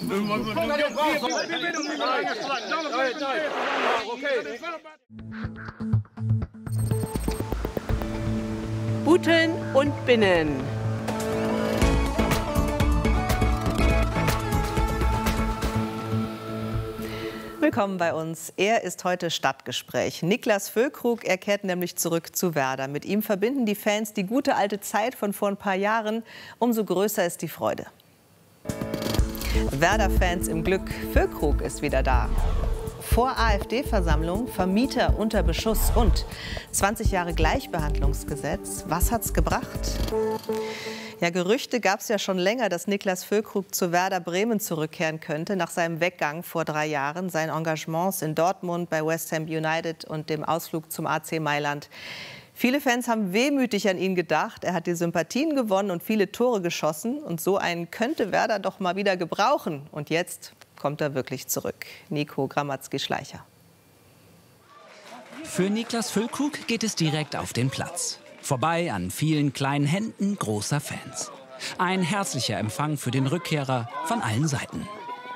Buteln und Binnen. Willkommen bei uns. Er ist heute Stadtgespräch. Niklas Füllkrug, er kehrt nämlich zurück zu Werder. Mit ihm verbinden die Fans die gute alte Zeit von vor ein paar Jahren. Umso größer ist die Freude. Werder-Fans im Glück. Füllkrug ist wieder da. Vor AfD-Versammlung, Vermieter unter Beschuss und 20 Jahre Gleichbehandlungsgesetz. Was hat's gebracht? Ja, Gerüchte gab es ja schon länger, dass Niklas Füllkrug zu Werder Bremen zurückkehren könnte, nach seinem Weggang vor 3 Jahren. Seine Engagements in Dortmund, bei West Ham United und dem Ausflug zum AC Mailand. Viele Fans haben wehmütig an ihn gedacht. Er hat die Sympathien gewonnen und viele Tore geschossen. Und so einen könnte Werder doch mal wieder gebrauchen. Und jetzt kommt er wirklich zurück. Nico Gramatzki-Schleicher. Für Niklas Füllkrug geht es direkt auf den Platz. Vorbei an vielen kleinen Händen großer Fans. Ein herzlicher Empfang für den Rückkehrer von allen Seiten.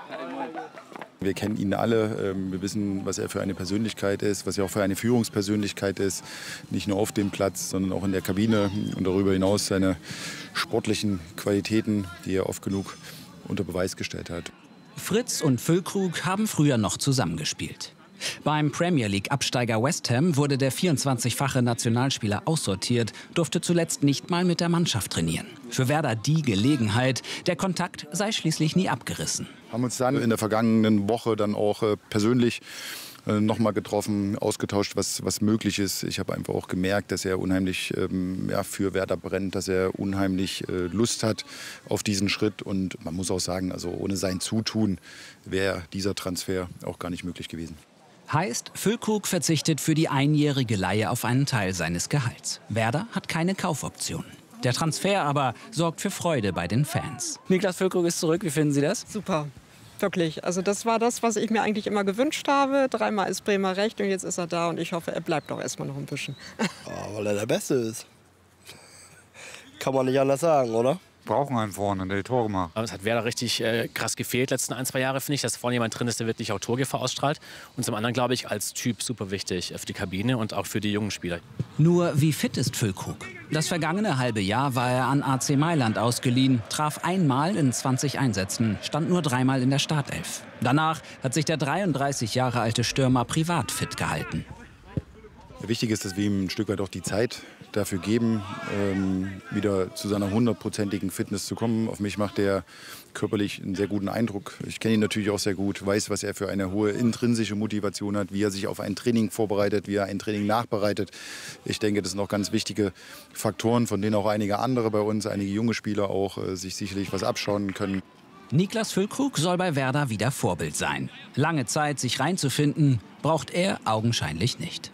Wir kennen ihn alle, wir wissen, was er für eine Persönlichkeit ist, was er auch für eine Führungspersönlichkeit ist. Nicht nur auf dem Platz, sondern auch in der Kabine und darüber hinaus seine sportlichen Qualitäten, die er oft genug unter Beweis gestellt hat. Fritz und Füllkrug haben früher noch zusammengespielt. Beim Premier League-Absteiger West Ham wurde der 24-fache Nationalspieler aussortiert, durfte zuletzt nicht mal mit der Mannschaft trainieren. Für Werder die Gelegenheit, der Kontakt sei schließlich nie abgerissen. Haben uns dann in der vergangenen Woche dann auch persönlich noch mal getroffen, ausgetauscht, was möglich ist. Ich habe einfach auch gemerkt, dass er unheimlich für Werder brennt, dass er unheimlich Lust hat auf diesen Schritt. Und man muss auch sagen, also ohne sein Zutun wäre dieser Transfer auch gar nicht möglich gewesen. Heißt, Füllkrug verzichtet für die einjährige Leihe auf einen Teil seines Gehalts. Werder hat keine Kaufoption. Der Transfer aber sorgt für Freude bei den Fans. Niklas Füllkrug ist zurück. Wie finden Sie das? Super, wirklich. Also das war das, was ich mir eigentlich immer gewünscht habe. 3-mal ist Bremer recht und jetzt ist er da und ich hoffe, er bleibt auch erstmal noch ein bisschen. Ja, weil er der Beste ist. Kann man nicht anders sagen, oder? Brauchen einen vorne, der die Tore macht. Es hat Werder richtig krass gefehlt, letzten 1-2 Jahre, finde ich, dass vorne jemand drin ist, der wirklich auch Torgefahr ausstrahlt. Und zum anderen, glaube ich, als Typ super wichtig für die Kabine und auch für die jungen Spieler. Nur wie fit ist Füllkrug? Das vergangene halbe Jahr war er an AC Mailand ausgeliehen, traf einmal in 20 Einsätzen, stand nur 3-mal in der Startelf. Danach hat sich der 33 Jahre alte Stürmer privat fit gehalten. Wichtig ist, dass wir ihm ein Stück weit auch die Zeit dafür geben, wieder zu seiner 100%igen Fitness zu kommen. Auf mich macht er körperlich einen sehr guten Eindruck. Ich kenne ihn natürlich auch sehr gut, weiß, was er für eine hohe intrinsische Motivation hat, wie er sich auf ein Training vorbereitet, wie er ein Training nachbereitet. Ich denke, das sind auch ganz wichtige Faktoren, von denen auch einige andere bei uns, einige junge Spieler auch sich sicherlich was abschauen können. Niklas Füllkrug soll bei Werder wieder Vorbild sein. Lange Zeit, sich reinzufinden, braucht er augenscheinlich nicht.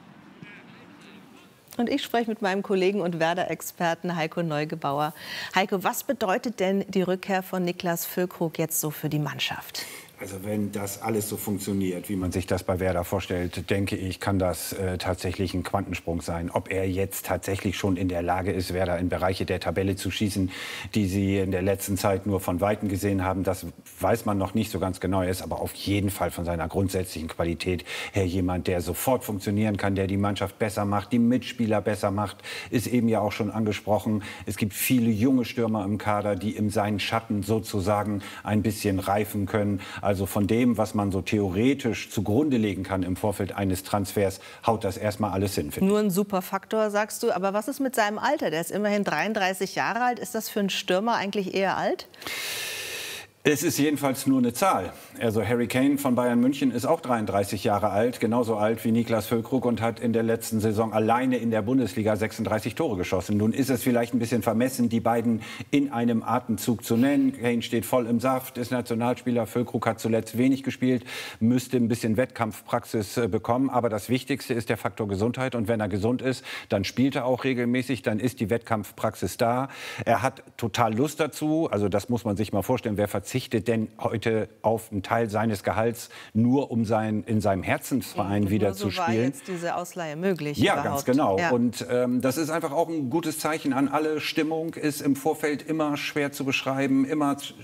Und ich spreche mit meinem Kollegen und Werder-Experten Heiko Neugebauer. Heiko, was bedeutet denn die Rückkehr von Niklas Füllkrug jetzt so für die Mannschaft? Also wenn das alles so funktioniert, wie man sich das bei Werder vorstellt, denke ich, kann das tatsächlich ein Quantensprung sein. Ob er jetzt tatsächlich schon in der Lage ist, Werder in Bereiche der Tabelle zu schießen, die sie in der letzten Zeit nur von Weitem gesehen haben, das weiß man noch nicht so ganz genau. Er ist aber auf jeden Fall von seiner grundsätzlichen Qualität her jemand, der sofort funktionieren kann, der die Mannschaft besser macht, die Mitspieler besser macht. Ist eben ja auch schon angesprochen, es gibt viele junge Stürmer im Kader, die in seinen Schatten sozusagen ein bisschen reifen können. Also von dem, was man so theoretisch zugrunde legen kann im Vorfeld eines Transfers, haut das erstmal alles hin. Nur ein super Faktor, sagst du. Aber was ist mit seinem Alter? Der ist immerhin 33 Jahre alt. Ist das für einen Stürmer eigentlich eher alt? Es ist jedenfalls nur eine Zahl. Also Harry Kane von Bayern München ist auch 33 Jahre alt, genauso alt wie Niklas Füllkrug und hat in der letzten Saison alleine in der Bundesliga 36 Tore geschossen. Nun ist es vielleicht ein bisschen vermessen, die beiden in einem Atemzug zu nennen. Kane steht voll im Saft, ist Nationalspieler. Füllkrug hat zuletzt wenig gespielt, müsste ein bisschen Wettkampfpraxis bekommen. Aber das Wichtigste ist der Faktor Gesundheit. Und wenn er gesund ist, dann spielt er auch regelmäßig, dann ist die Wettkampfpraxis da. Er hat total Lust dazu. Also das muss man sich mal vorstellen. Wer verzichtet denn heute auf einen Teil seines Gehalts, nur um in seinem Herzensverein wieder zu spielen? War jetzt diese Ausleihe möglich? Ja, überhaupt? Ganz genau. Ja. Und das ist einfach auch ein gutes Zeichen an alle. Stimmung ist im Vorfeld immer schwer zu beschreiben, immer